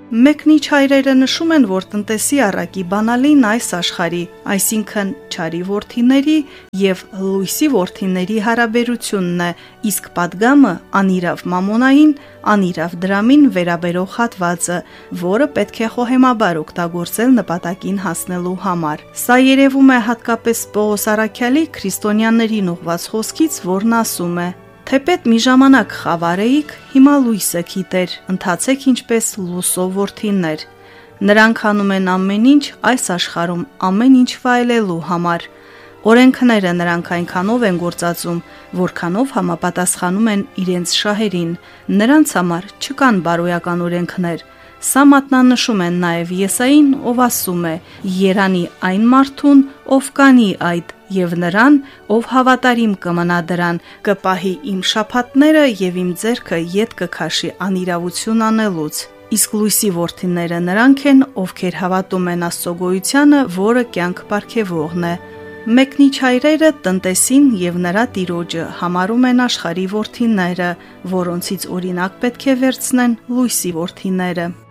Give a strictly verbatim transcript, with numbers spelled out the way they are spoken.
Մեկնիչ հայրերը նշում են, որ տնտեսի առակի բանալին այս աշխարհի, այսինքն չարի որդիների եւ լույսի որդիների հարաբերությունն է, իսկ պատգամը անիրավ մամոնային, անիրավ դրամին վերաբերող հատվածը, որը պետք է խոհեմաբար օգտագործել նպատակին հասնելու համար։ Սա երևում է հատկապես Պողոս առաքյալի քրիստոնյաներին ուղված խոսքից, որն ասում է. Թեպետ մի ժամանակ խավար էիք, հիմա լույսը գիտեր, ընթացեք ինչպես լուսո որդիներ։ Նրանք անում են ամեն ինչ այս աշխարհում ամեն ինչ վայելելու համար։ Օրենքները նրանք այնքանով են գործածում, որքանով համապատասխանում են իրենց շահերին։ Նրանց համար չկան բարոյական օրենքներ։ Սա մատնանշում են նաև Եսային, ով ասում է. «Երանի այն մարդուն, ով կանի այդ, եւ նրան, ով հավատարիմ կմնա դրան, կպահի իմ շաբաթները եւ իմ ձեռքը ետ կքաշի անիրավություն անելուց»։ Իսկ լույսի որդիները նրանք են, ովքեր հավատում են Աստծո գոյությանը, որը կյանք պարգևողն է։ Մեկնիչ հայրերը տնտեսին եւ նրա տիրոջը համարում են աշխարհի որդիները, որոնցից օրինակ պետք է վերցնեն լույսի որդիները։